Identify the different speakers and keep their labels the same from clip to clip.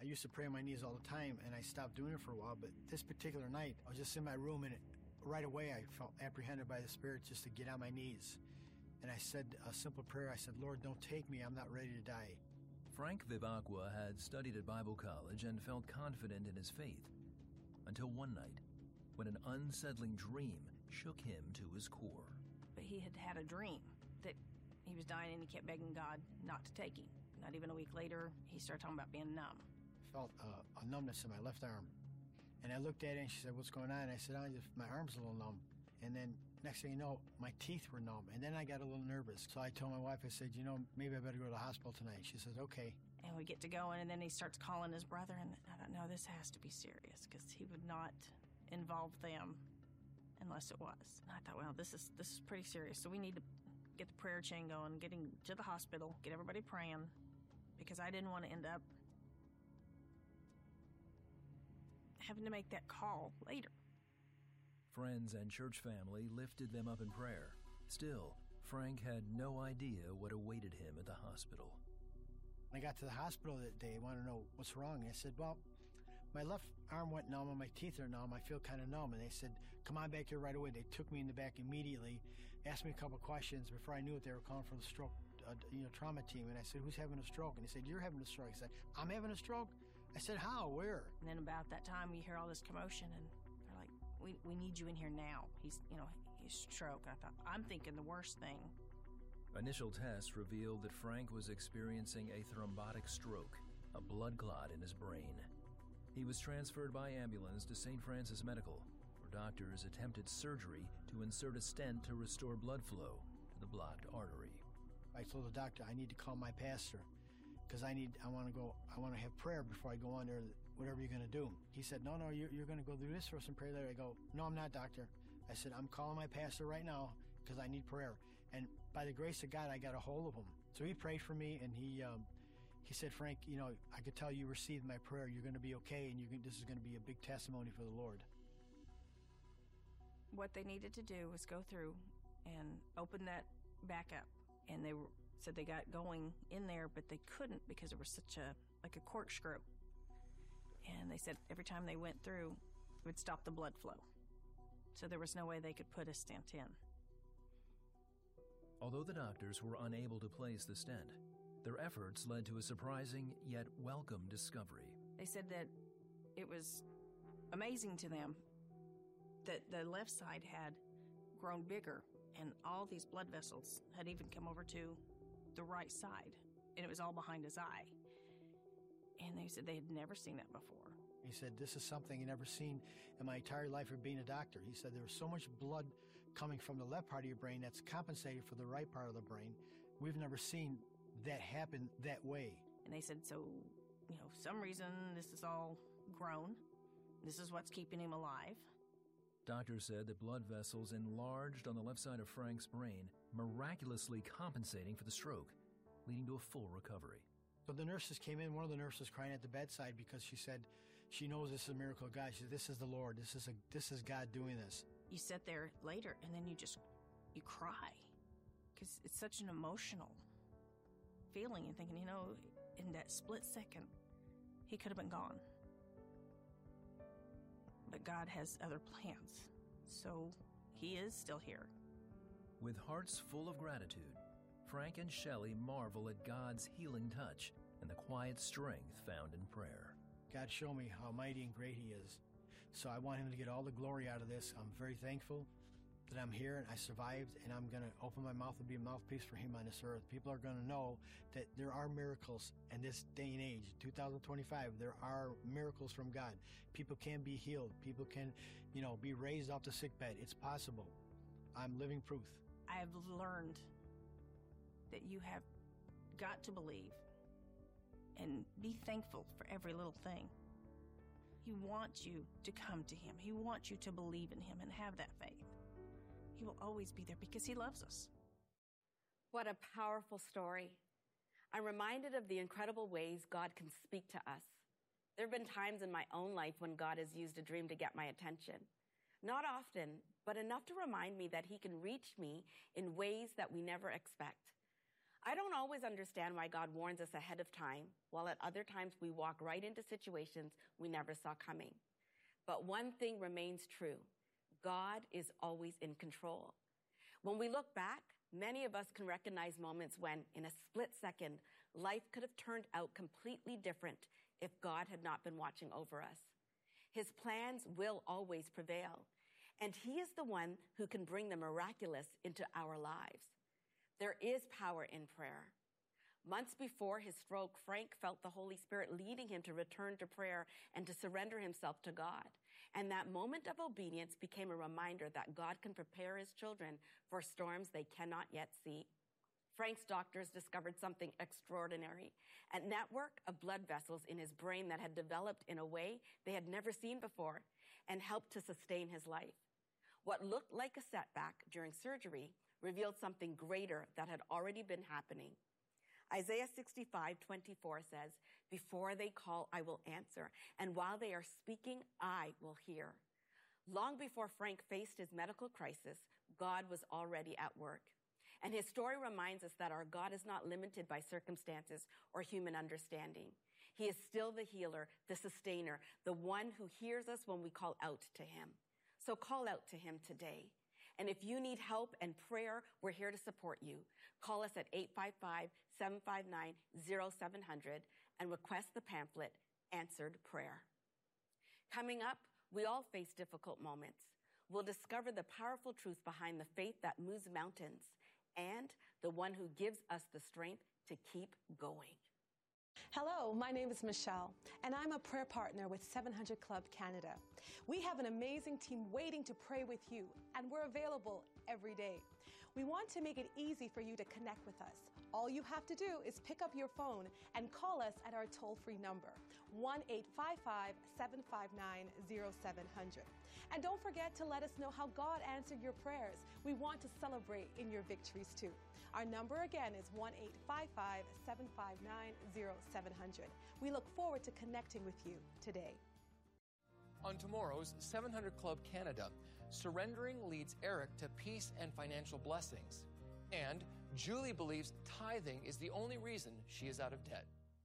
Speaker 1: I used to pray on my knees all the time, and I stopped doing it for a while, but this particular night, I was just in my room, and right away I felt apprehended by the Spirit just to get on my knees. And I said a simple prayer. I said, Lord, don't take me. I'm not ready to die.
Speaker 2: Frank Vivacqua had studied at Bible college and felt confident in his faith until one night when an unsettling dream shook him to his core.
Speaker 3: But he had had a dream that he was dying, and he kept begging God not to take him. Not even a week later, he started talking about being numb.
Speaker 1: I felt a numbness in my left arm. And I looked at it, and she said, what's going on? And I said, my arm's a little numb. And then next thing you know, my teeth were numb. And then I got a little nervous. So I told my wife, I said, maybe I better go to the hospital tonight. She says, okay.
Speaker 3: And we get to going, and then he starts calling his brother, and I thought, no, this has to be serious, because he would not involve them unless it was. And I thought, well, this is pretty serious. So we need to get the prayer chain going, get him to the hospital, get everybody praying, because I didn't want to end up having to make that call later.
Speaker 2: Friends and church family lifted them up in prayer. Still, Frank had no idea what awaited him at the hospital.
Speaker 1: When I got to the hospital that day, I wanted to know what's wrong. I said, well, my left arm went numb and my teeth are numb. I feel kind of numb. And they said, come on back here right away. They took me in the back immediately, asked me a couple of questions. Before I knew it, they were calling for the stroke trauma team. And I said, who's having a stroke? And they said, you're having a stroke. I said, I'm having a stroke? I said, how? Where?
Speaker 3: And then about that time, you hear all this commotion, and they're like, we need you in here now. He's stroke. I thought, I'm thinking the worst thing.
Speaker 2: Initial tests revealed that Frank was experiencing a thrombotic stroke, a blood clot in his brain. He was transferred by ambulance to St. Francis Medical, where doctors attempted surgery to insert a stent to restore blood flow to the blocked artery.
Speaker 1: I told the doctor, I need to call my pastor, because I want to have prayer before I go on there, whatever you're going to do. He said, no, you're going to go do this first and pray later. I go, no, I'm not, doctor. I said, I'm calling my pastor right now because I need prayer. And by the grace of God, I got a hold of him. So he prayed for me, and he said, Frank, I could tell you received my prayer. You're going to be okay, and this is going to be a big testimony for the Lord.
Speaker 3: What they needed to do was go through and open that back up. And they said they got going in there, but they couldn't because there was such a corkscrew. And they said every time they went through, it would stop the blood flow. So there was no way they could put a stent in.
Speaker 2: Although the doctors were unable to place the stent, their efforts led to a surprising yet welcome discovery.
Speaker 3: They said that it was amazing to them that the left side had grown bigger, and all these blood vessels had even come over to the right side, and it was all behind his eye. And they said they had never seen that before.
Speaker 1: He said, this is something he never seen in my entire life of being a doctor. He said there was so much blood coming from the left part of your brain that's compensated for the right part of the brain. We've never seen that happen that way.
Speaker 3: And they said, so, some reason this is all grown. This is what's keeping him alive.
Speaker 2: Doctors said that blood vessels enlarged on the left side of Frank's brain, miraculously compensating for the stroke, leading to a full recovery.
Speaker 1: So the nurses came in, one of the nurses crying at the bedside because she said she knows this is a miracle of God. She said, this is the Lord. This is God doing this.
Speaker 3: You sit there later and then you cry because it's such an emotional feeling. You're thinking, in that split second, he could have been gone. But God has other plans, so he is still here.
Speaker 2: With hearts full of gratitude, Frank and Shelley marvel at God's healing touch and the quiet strength found in prayer.
Speaker 1: God showed me how mighty and great he is. So I want him to get all the glory out of this. I'm very thankful that I'm here and I survived, and I'm going to open my mouth and be a mouthpiece for him on this earth. People are going to know that there are miracles in this day and age, 2025. There are miracles from God. People can be healed. People can, be raised off the sick bed. It's possible. I'm living proof.
Speaker 3: I have learned that you have got to believe and be thankful for every little thing. He wants you to come to him. He wants you to believe in him and have that faith. He will always be there because he loves us.
Speaker 4: What a powerful story. I'm reminded of the incredible ways God can speak to us. There have been times in my own life when God has used a dream to get my attention. Not often, but enough to remind me that he can reach me in ways that we never expect. I don't always understand why God warns us ahead of time, while at other times we walk right into situations we never saw coming. But one thing remains true. God is always in control. When we look back, many of us can recognize moments when, in a split second, life could have turned out completely different if God had not been watching over us. His plans will always prevail, and He is the one who can bring the miraculous into our lives. There is power in prayer. Months before his stroke, Frank felt the Holy Spirit leading him to return to prayer and to surrender himself to God. And that moment of obedience became a reminder that God can prepare His children for storms they cannot yet see. Frank's doctors discovered something extraordinary, a network of blood vessels in his brain that had developed in a way they had never seen before and helped to sustain his life. What looked like a setback during surgery revealed something greater that had already been happening. Isaiah 65:24 says, "Before they call, I will answer, and while they are speaking, I will hear." Long before Frank faced his medical crisis, God was already at work. And his story reminds us that our God is not limited by circumstances or human understanding. He is still the healer, the sustainer, the one who hears us when we call out to Him. So call out to Him today. And if you need help and prayer, we're here to support you. Call us at 855-759-0700 and request the pamphlet, Answered Prayer. Coming up, we all face difficult moments. We'll discover the powerful truth behind the faith that moves mountains and the one who gives us the strength to keep going.
Speaker 5: Hello, my name is Michelle, and I'm a prayer partner with 700 Club Canada. We have an amazing team waiting to pray with you, and we're available every day. We want to make it easy for you to connect with us. All you have to do is pick up your phone and call us at our toll-free number, 1-855-759-0700. And don't forget to let us know how God answered your prayers. We want to celebrate in your victories too. Our number again is 1-855-759-0700. We look forward to connecting with you today.
Speaker 6: On tomorrow's 700 Club Canada, surrendering leads Eric to peace and financial blessings. And Julie believes tithing is the only reason she is out of debt.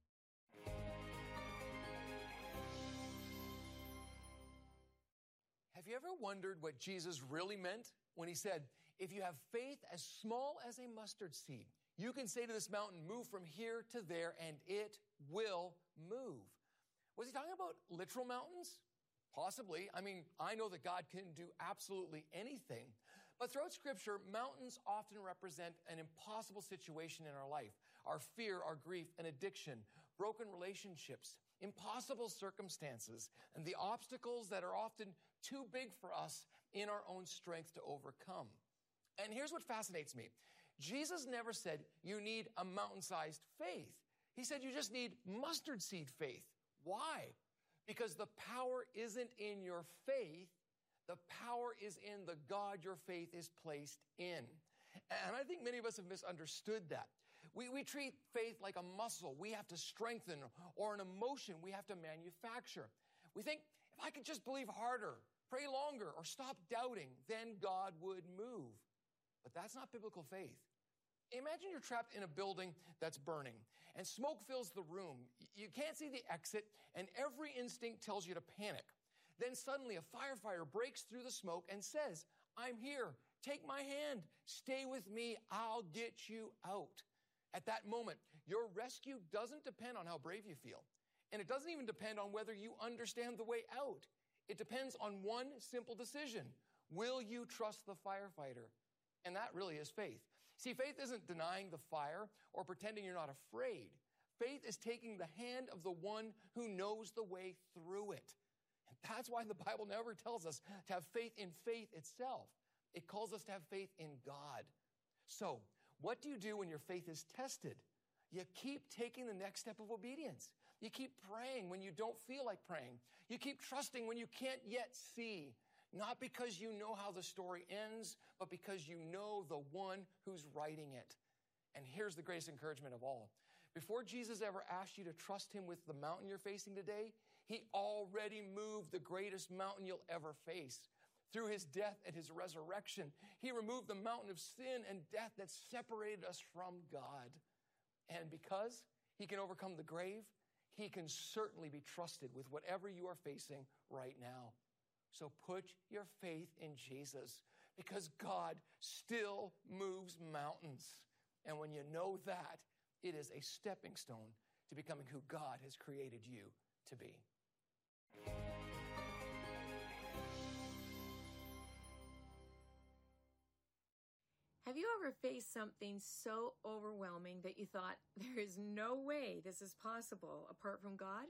Speaker 6: Have you ever wondered what Jesus really meant when He said, if you have faith as small as a mustard seed, you can say to this mountain, move from here to there, and it will move? Was He talking about literal mountains? Possibly. I know that God can do absolutely anything. But throughout Scripture, mountains often represent an impossible situation in our life. Our fear, our grief, and addiction, broken relationships, impossible circumstances, and the obstacles that are often too big for us in our own strength to overcome. And here's what fascinates me. Jesus never said you need a mountain-sized faith. He said you just need mustard seed faith. Why? Because the power isn't in your faith. The power is in the God your faith is placed in. And I think many of us have misunderstood that. We treat faith like a muscle we have to strengthen, or an emotion we have to manufacture. We think, if I could just believe harder, pray longer, or stop doubting, then God would move. But that's not biblical faith. Imagine you're trapped in a building that's burning, and smoke fills the room. You can't see the exit, and every instinct tells you to panic. Then suddenly a firefighter breaks through the smoke and says, I'm here. Take my hand. Stay with me. I'll get you out. At that moment, your rescue doesn't depend on how brave you feel. And it doesn't even depend on whether you understand the way out. It depends on one simple decision. Will you trust the firefighter? And that really is faith. See, faith isn't denying the fire or pretending you're not afraid. Faith is taking the hand of the one who knows the way through it. And that's why the Bible never tells us to have faith in faith itself. It calls us to have faith in God. So, what do you do when your faith is tested? You keep taking the next step of obedience. You keep praying when you don't feel like praying. You keep trusting when you can't yet see. Not because you know how the story ends, but because you know the one who's writing it. And here's the greatest encouragement of all. Before Jesus ever asked you to trust Him with the mountain you're facing today, He already moved the greatest mountain you'll ever face. Through his death and his resurrection, he removed the mountain of sin and death that separated us from God. And because he can overcome the grave, he can certainly be trusted with whatever you are facing right now. So put your faith in Jesus, because God still moves mountains. And when you know that, it is a stepping stone to becoming who God has created you to be.
Speaker 7: Have you ever faced something so overwhelming that you thought, there is no way this is possible apart from God?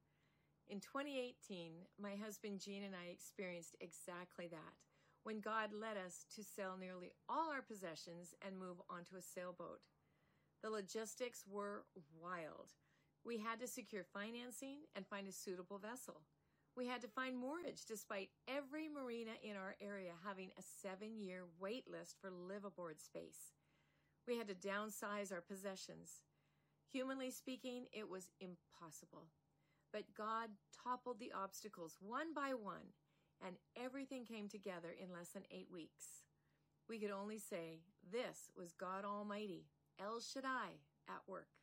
Speaker 7: In 2018, my husband Gene and I experienced exactly that, when God led us to sell nearly all our possessions and move onto a sailboat. The logistics were wild. We had to secure financing and find a suitable vessel. We had to find moorage despite every marina in our area having a 7-year wait list for live-aboard space. We had to downsize our possessions. Humanly speaking, it was impossible. But God toppled the obstacles one by one, and everything came together in less than 8 weeks. We could only say, this was God Almighty, El Shaddai, at work.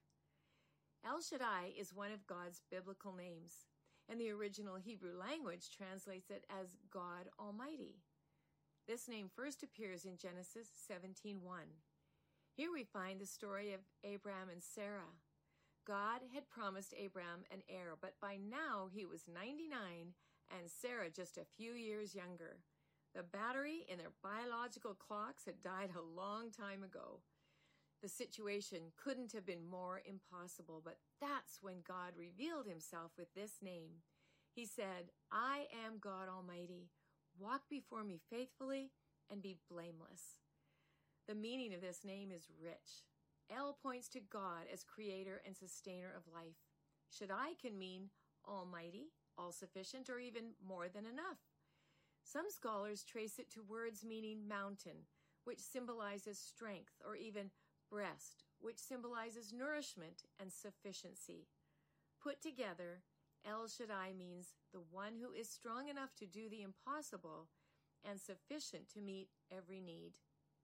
Speaker 7: El Shaddai is one of God's biblical names, and the original Hebrew language translates it as God Almighty. This name first appears in Genesis 17:1. Here we find the story of Abraham and Sarah. God had promised Abraham an heir, but by now he was 99 and Sarah just a few years younger. The battery in their biological clocks had died a long time ago. The situation couldn't have been more impossible, but that's when God revealed himself with this name. He said, I am God Almighty. Walk before me faithfully and be blameless. The meaning of this name is rich. El points to God as creator and sustainer of life. Shaddai can mean almighty, all-sufficient, or even more than enough. Some scholars trace it to words meaning mountain, which symbolizes strength, or even breast, which symbolizes nourishment and sufficiency. Put together, El Shaddai means the one who is strong enough to do the impossible and sufficient to meet every need.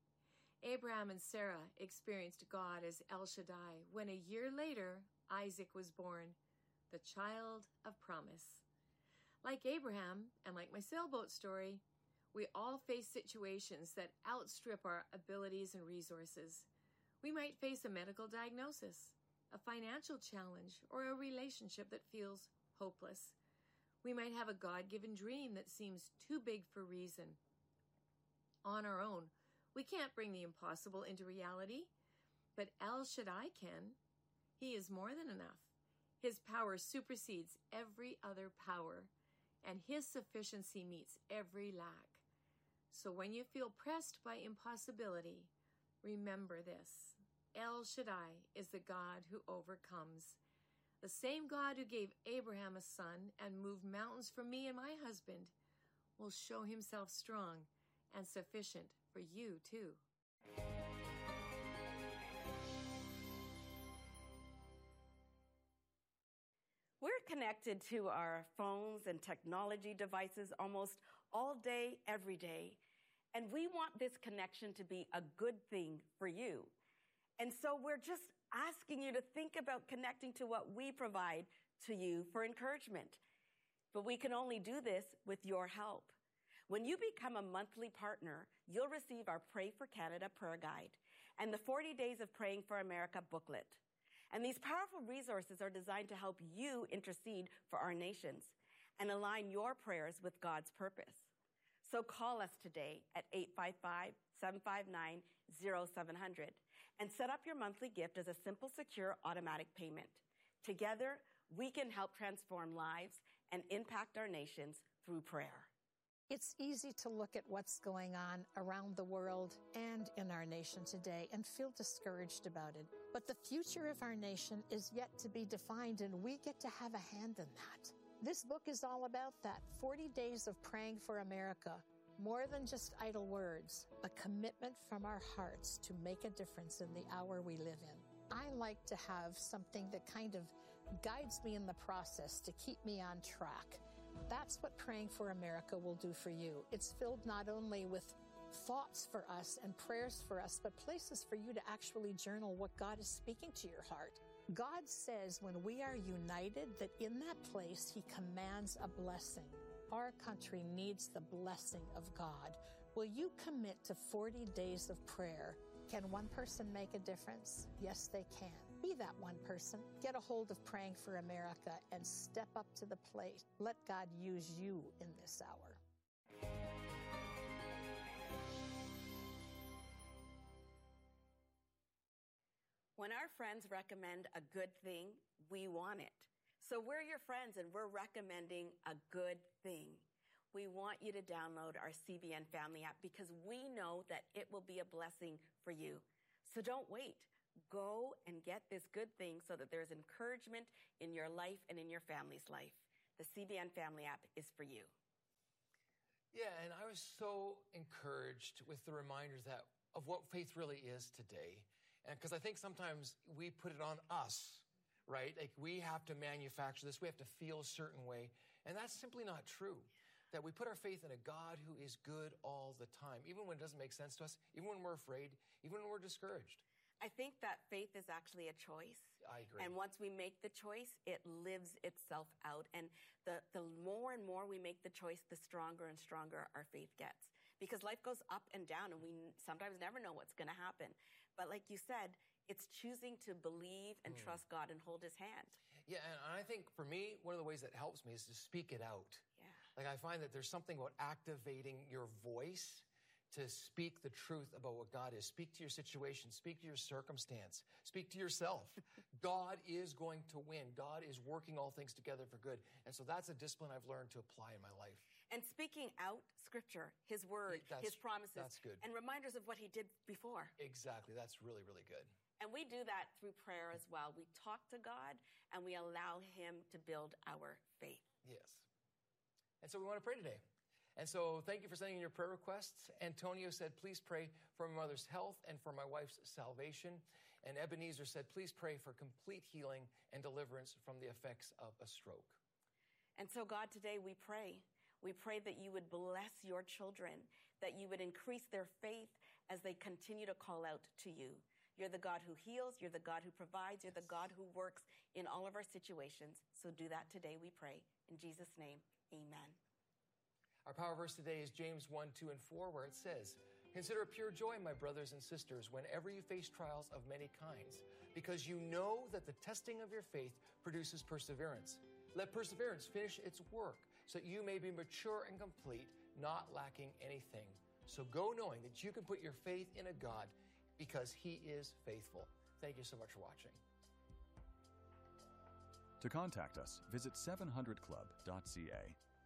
Speaker 7: Abraham and Sarah experienced God as El Shaddai when a year later, Isaac was born, the child of promise. Like Abraham, and like my sailboat story, we all face situations that outstrip our abilities and resources. We might face a medical diagnosis, a financial challenge, or a relationship that feels hopeless. We might have a God-given dream that seems too big for reason. On our own, we can't bring the impossible into reality, but El Shaddai can. He is more than enough. His power supersedes every other power, and his sufficiency meets every lack. So when you feel pressed by impossibility, remember this. El Shaddai is the God who overcomes. The same God who gave Abraham a son and moved mountains for me and my husband will show himself strong and sufficient for you too.
Speaker 4: We're connected to our phones and technology devices almost all day, every day. And we want this connection to be a good thing for you. And so we're just asking you to think about connecting to what we provide to you for encouragement. But we can only do this with your help. When you become a monthly partner, you'll receive our Pray for Canada prayer guide and the 40 Days of Praying for America booklet. And these powerful resources are designed to help you intercede for our nations and align your prayers with God's purpose. So call us today at 855-759-0700 and set up your monthly gift as a simple, secure, automatic payment. Together, we can help transform lives and impact our nations through prayer.
Speaker 8: It's easy to look at what's going on around the world and in our nation today and feel discouraged about it. But the future of our nation is yet to be defined, and we get to have a hand in that. This book is all about that. 40 Days of Praying for America. More than just idle words, a commitment from our hearts to make a difference in the hour we live in. I like to have something that kind of guides me in the process to keep me on track. That's what Praying for America will do for you. It's filled not only with thoughts for us and prayers for us, but places for you to actually journal what God is speaking to your heart. God says when we are united that in that place He commands a blessing. Our country needs the blessing of God. Will you commit to 40 days of prayer? Can one person make a difference? Yes, they can. Be that one person. Get a hold of Praying for America and step up to the plate. Let God use you in this hour.
Speaker 4: When our friends recommend a good thing, we want it. So we're your friends and we're recommending a good thing. We want you to download our CBN Family app because we know that it will be a blessing for you. So don't wait. Go and get this good thing so that there's encouragement in your life and in your family's life. The CBN Family app is for you.
Speaker 6: Yeah, and I was so encouraged with the reminders of what faith really is today. And because I think sometimes we put it on us, right? Like we have to manufacture this, we have to feel a certain way. And that's simply not true. That we put our faith in a God who is good all the time, even when it doesn't make sense to us, even when we're afraid, even when we're discouraged.
Speaker 4: I think that faith is actually a choice.
Speaker 6: I agree.
Speaker 4: And once we make the choice, it lives itself out. And the more and more we make the choice, the stronger and stronger our faith gets. Because life goes up and down, and we sometimes never know what's going to happen. But like you said, it's choosing to believe and trust God and hold His hand.
Speaker 6: Yeah, and I think for me, one of the ways that helps me is to speak it out.
Speaker 4: Yeah.
Speaker 6: Like I find that there's something about activating your voice to speak the truth about what God is. Speak to your situation. Speak to your circumstance. Speak to yourself. God is going to win. God is working all things together for good. And so that's a discipline I've learned to apply in my life.
Speaker 4: And speaking out Scripture, His Word, His promises,
Speaker 6: that's good.
Speaker 4: And reminders of what He did before.
Speaker 6: Exactly. That's really, really good.
Speaker 4: And we do that through prayer as well. We talk to God and we allow Him to build our faith.
Speaker 6: Yes. And so we want to pray today. And so thank you for sending in your prayer requests. Antonio said, please pray for my mother's health and for my wife's salvation. And Ebenezer said, please pray for complete healing and deliverance from the effects of a stroke.
Speaker 4: And so God, today we pray. We pray that you would bless your children, that you would increase their faith as they continue to call out to you. You're the God who heals. You're the God who provides. You're the God who works in all of our situations. So do that today, we pray. In Jesus' name, amen.
Speaker 6: Our power verse today is James 1, 2, and 4, where it says, consider it pure joy, my brothers and sisters, whenever you face trials of many kinds, because you know that the testing of your faith produces perseverance. Let perseverance finish its work, so that you may be mature and complete, not lacking anything. So go knowing that you can put your faith in a God because He is faithful. Thank you so much for watching.
Speaker 9: To contact us, visit 700club.ca.